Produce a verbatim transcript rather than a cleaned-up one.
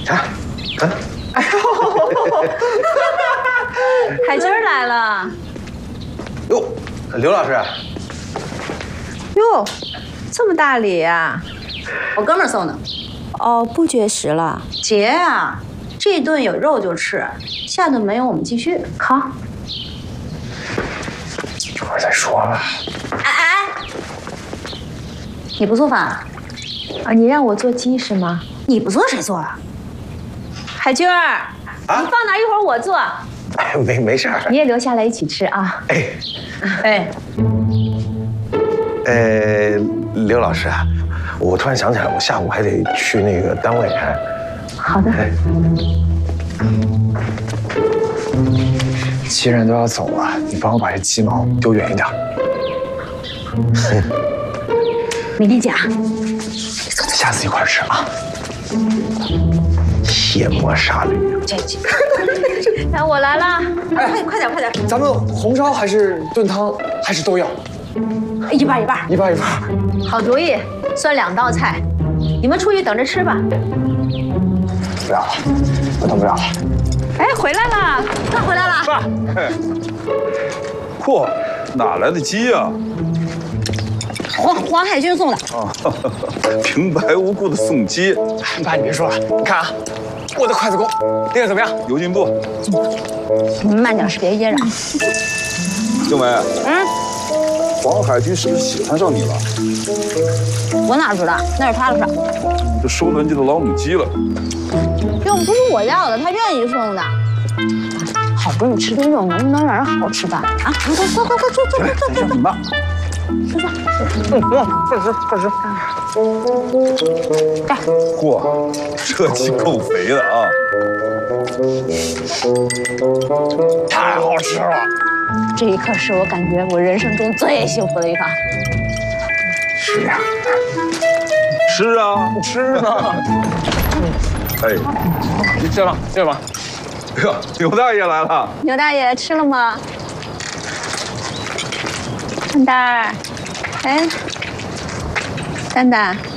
尝，尝。哎呦， 海军来了。 哟，刘老师。 哟，这么大礼呀！我哥们儿送的。 哦，不绝食了。 节啊，这顿有肉就吃，下顿没有我们继续。好。 一会儿再说吧。 哎哎哎，你不做饭啊？ 啊，你让我做鸡是吗？ 你不做谁做啊？ 海军儿， 啊， 你放哪？一会儿我做。 哎，没没事儿。 你也留下来一起吃啊。 哎， 哎， 呃，刘老师啊，我突然想起来，我下午还得去那个单位。 好的。 哎， 既然都要走了，你帮我把这鸡毛丢远一点。 明天见啊。 下次一块儿吃啊。 卸磨杀驴。 这这， 哎，我来了。 快快点快点， 咱们红烧还是炖汤还是都要？ 一半一半， 一半一半。 好主意，算两道菜。你们出去等着吃吧。 不要了，我等不了了。 哎，回来了， 他回来了。 爸，嚯，哪来的鸡呀？ 黄黄海军送的。 啊，平白无故的送鸡。 爸，你别说了，你看啊，我的筷子功练得怎么样？ 有进步。 你慢点，别噎着。 静梅， 嗯， 黄海军是不是喜欢上你了？ 我哪知道，那是他的事儿。 这收人家的老母鸡了。 又不是我要的，他愿意送的。好不容易吃顿肉，能不能让人好好吃饭啊？快快快快快坐坐坐坐坐！ 你妈， 吃饭。 嗯，快吃快吃。 来， 嚯，这鸡够肥的啊！ 太好吃了。 这一刻是我感觉我人生中最幸福的一刻。 是呀， 吃啊， 吃呢。 哎， 这吧这吧。 哎呀，牛大爷来了。 牛大爷吃了吗？蛋蛋儿，哎，蛋蛋。